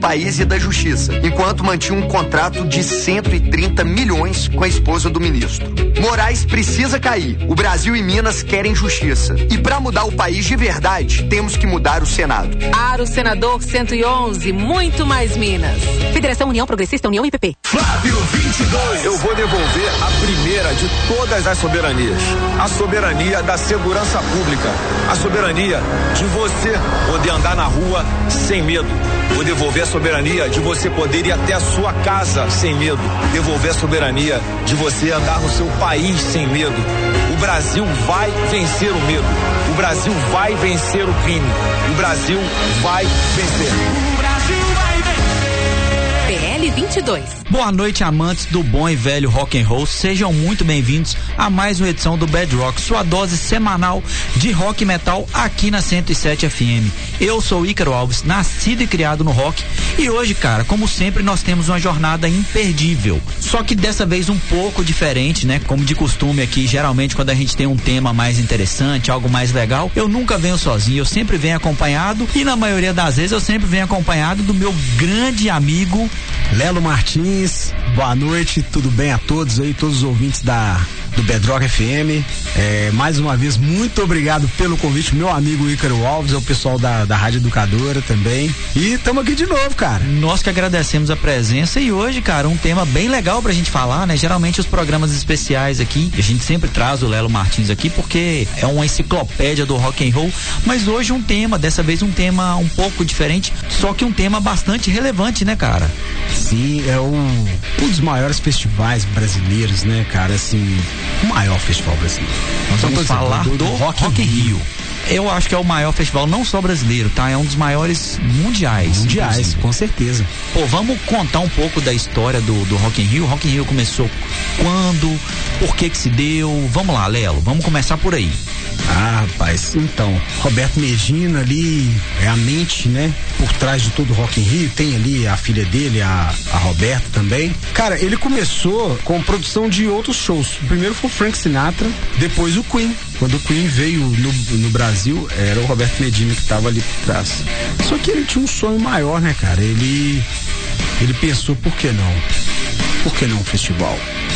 país e da justiça, enquanto mantinha um contrato de 130 milhões com a esposa do ministro. Moraes precisa cair. O Brasil e Minas querem justiça. E para mudar o país de verdade, temos que mudar o Senado. Aro Senador 111, muito mais Minas. Federação União Progressista, União e PP. Flávio 22. Eu vou devolver a primeira de todas as soberanias. A soberania da segurança pública. A soberania de você poder andar na rua sem medo. Vou devolver a soberania de você poder ir até a sua casa sem medo. Devolver a soberania de você andar no seu país sem medo. O Brasil vai vencer o medo. O Brasil vai vencer o crime. O Brasil vai vencer. O Brasil vai vencer. PL 22. Boa noite, amantes do bom e velho rock and roll. Sejam muito bem-vindos a mais uma edição do Bad Rock, sua dose semanal de rock e metal aqui na 107 FM. Eu sou Ícaro Alves, nascido e criado no rock, e hoje, cara, como sempre, nós temos uma jornada imperdível. Só que dessa vez um pouco diferente, né? Como de costume aqui, geralmente quando a gente tem um tema mais interessante, algo mais legal, eu nunca venho sozinho, eu sempre venho acompanhado, e na maioria das vezes eu sempre venho acompanhado do meu grande amigo Lelo Martins. Boa noite, tudo bem a todos aí, todos os ouvintes do Bedrock FM. Mais uma vez, muito obrigado pelo convite, meu amigo Ícaro Alves, é o pessoal da Rádio Educadora também. E estamos aqui de novo, cara. Nós que agradecemos a presença, e hoje, cara, um tema bem legal pra gente falar, né? Geralmente os programas especiais aqui, a gente sempre traz o Lelo Martins aqui porque é uma enciclopédia do rock and roll, mas hoje dessa vez um tema um pouco diferente, só que um tema bastante relevante, né, cara? Sim, é um dos maiores festivais brasileiros, né, cara, assim, o maior festival brasileiro. Nós vamos falar do Rock in Rio. Eu acho que é o maior festival, não só brasileiro, tá? É um dos maiores mundiais. Mundiais, com certeza. Pô, vamos contar um pouco da história do Rock in Rio. O Rock in Rio começou quando? Por que se deu? Vamos lá, Lelo, vamos começar por aí. Ah, rapaz, então, Roberto Medina ali, é a mente, né, por trás de todo o Rock in Rio, tem ali a filha dele, a Roberta também. Cara, ele começou com produção de outros shows. O primeiro foi o Frank Sinatra, depois o Queen. Quando o Queen veio no Brasil, era o Roberto Medina que tava ali por trás. Só que ele tinha um sonho maior, né, cara? Ele pensou, por que não? Por que não um festival?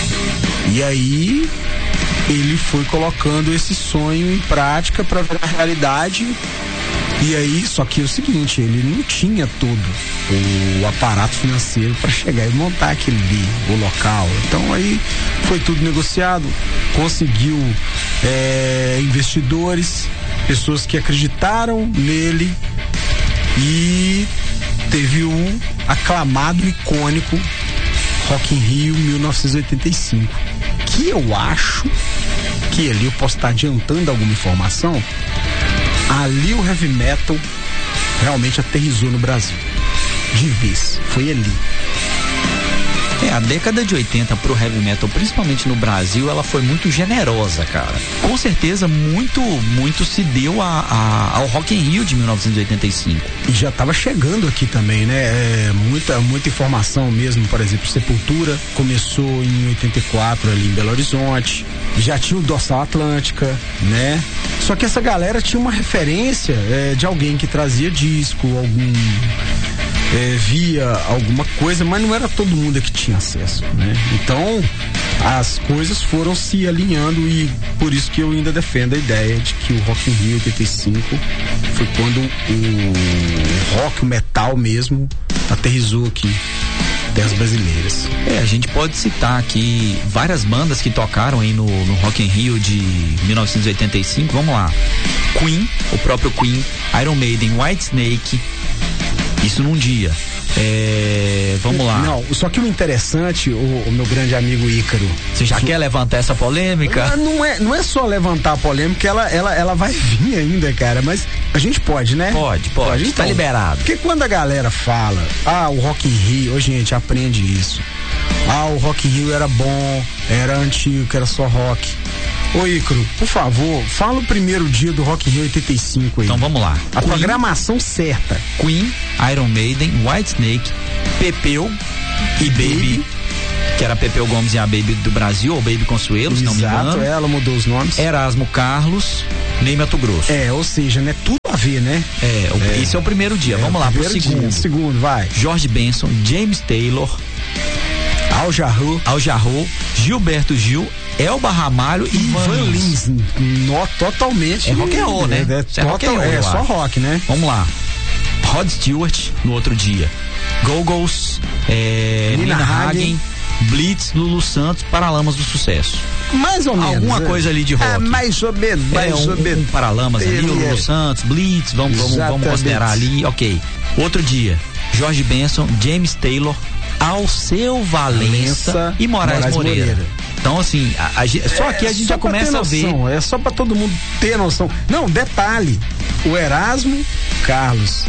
E aí ele foi colocando esse sonho em prática para virar realidade. E aí, só que é o seguinte, ele não tinha todo o aparato financeiro para chegar e montar aquele ali, o local. Então aí foi tudo negociado, conseguiu investidores, pessoas que acreditaram nele, e teve um aclamado, icônico Rock in Rio 1985, que eu acho que ali, eu posso estar adiantando alguma informação, ali o heavy metal realmente aterrissou no Brasil, de vez, foi ali. A década de 80 pro heavy metal, principalmente no Brasil, ela foi muito generosa, cara. Com certeza, muito se deu ao Rock in Rio de 1985. E já tava chegando aqui também, né? Muita informação mesmo, por exemplo, Sepultura começou em 84 ali em Belo Horizonte, já tinha o Dorsal Atlântica, né? Só que essa galera tinha uma referência de alguém que trazia disco, via alguma coisa, mas não era todo mundo que tinha acesso, né? Então as coisas foram se alinhando, e por isso que eu ainda defendo a ideia de que o Rock in Rio 85 foi quando o rock, o metal mesmo, aterrissou aqui, terras brasileiras. A gente pode citar aqui várias bandas que tocaram aí no Rock in Rio de 1985. Vamos lá: Queen, o próprio Queen, Iron Maiden, Whitesnake, isso num dia. Vamos lá. Não, só que o interessante, o meu grande amigo Ícaro, você já quer levantar essa polêmica? Não é só levantar a polêmica, ela vai vir ainda, cara, mas a gente pode, né? Pode, então, tá liberado. Porque quando a galera fala, o Rock in Rio, gente, aprende isso. O Rock in Rio era bom, era antigo, que era só rock. Ô Ícaro, por favor, fala o primeiro dia do Rock in Rio 85 aí. Então vamos lá. A programação certa. Queen, Iron Maiden, Whitesnake, Pepeu e Baby, que era Pepeu Gomes e a Baby do Brasil, ou Baby Consuelo, se não me engano. Exato, ela mudou os nomes. Erasmo Carlos, Ney Matogrosso. Ou seja, né, tudo a ver, né? Esse é o primeiro dia. Vamos lá pro segundo. Segundo, vai. Jorge Benson, James Taylor, Al Jarreau, Gilberto Gil, Elba Ramalho e Van Lins. Totalmente. É rock and roll, né? Só rock, né? Vamos lá. Rod Stewart no outro dia. Go-Go's, Nina Hagen, Blitz, Lulu Santos, Paralamas do Sucesso. Mais ou menos. Alguma coisa ali de rock. Mais ou menos. Um Paralamas ali, Lulu Santos, Blitz, vamos considerar ali, ok. Outro dia, Jorge Benson, James Taylor, Alceu Valença e Moraes Moreira. Então, assim, só aqui a gente já começa a ver. É só pra todo mundo ter noção. Não, detalhe, o Erasmo Carlos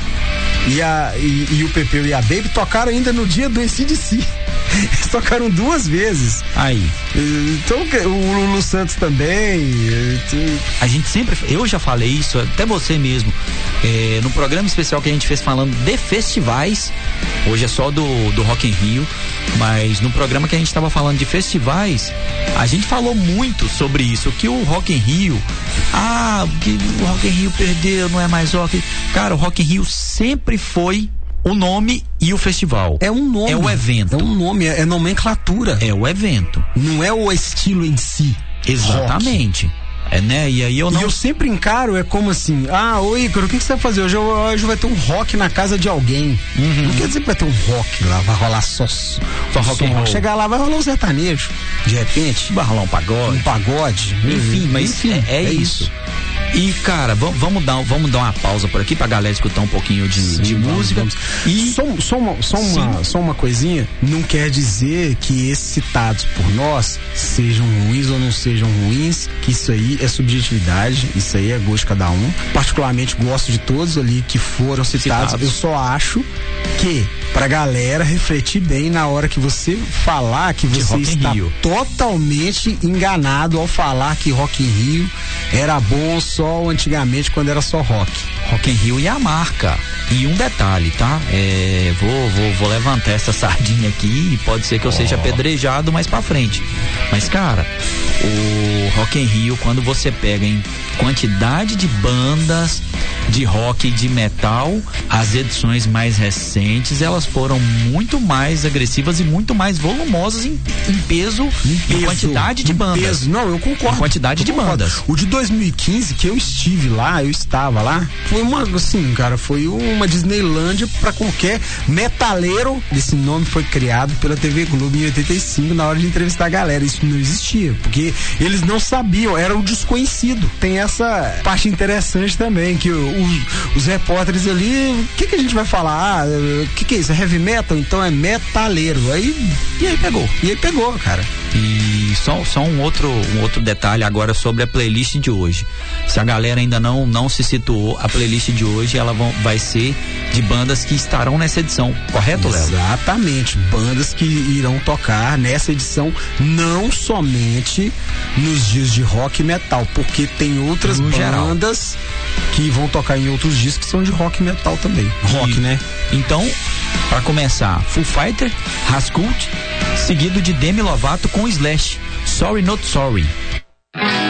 e o Pepeu e a Baby tocaram ainda no dia do AC/DC. Eles tocaram 2 vezes. Aí. Então, o Lulu Santos também. A gente sempre, eu já falei isso, até você mesmo, no programa especial que a gente fez falando de festivais, hoje é só do Rock in Rio, mas no programa que a gente estava falando de festivais, a gente falou muito sobre isso, que o Rock in Rio, que o Rock in Rio perdeu, não é mais rock. Cara, o Rock in Rio sempre foi o nome e o festival. É um nome. É o evento. É um nome, é nomenclatura. É o evento. Não é o estilo em si. Exatamente. Né? E aí eu sempre encaro, é como assim, ô Ícaro, o que você vai fazer? Hoje vai ter um rock na casa de alguém. Não quer dizer que vai ter um rock lá, vai rolar só rock and roll. Chegar lá, vai rolar um sertanejo. De repente. Vai rolar um pagode. Enfim, mas é isso. E, cara, vamos dar uma pausa por aqui pra galera escutar um pouquinho de música. Vamos. E só uma coisinha, não quer dizer que esses citados por nós sejam ruins ou não sejam ruins, que isso aí é subjetividade, isso aí é gosto de cada um. Particularmente gosto de todos ali que foram citados. Eu só acho que pra galera refletir bem na hora que você falar que você está totalmente enganado ao falar que Rock in Rio era bom só antigamente quando era só rock. Rock in Rio e a marca. E um detalhe, tá? Vou levantar essa sardinha aqui e pode ser que eu seja apedrejado mais pra frente. Mas, cara, o Rock in Rio, quando você pega em quantidade de bandas de rock e de metal, as edições mais recentes, elas foram muito mais agressivas e muito mais volumosas em peso e quantidade de bandas. Não, eu concordo. Em quantidade de bandas. O de 2015, que eu estava lá, foi foi uma Disneylândia pra qualquer metaleiro. Esse nome foi criado pela TV Globo em 85 na hora de entrevistar a galera. Isso não existia, porque eles não sabiam, era o desconhecido. Tem essa parte interessante também, que os repórteres ali, o que a gente vai falar? O que é isso? É heavy metal? Então é metaleiro. E aí pegou, cara. E só um outro detalhe agora sobre a playlist de hoje. Se a galera ainda não se situou, a playlist de hoje ela vai ser de bandas que estarão nessa edição, correto, Léo? Exatamente, bandas que irão tocar nessa edição, não somente nos dias de rock e metal, porque tem outras bandas que vão tocar em outros dias que são de rock e metal também. Rock, né? Então, para começar, Foo Fighter, Rascult, seguido de Demi Lovato com Slash, Sorry Not Sorry.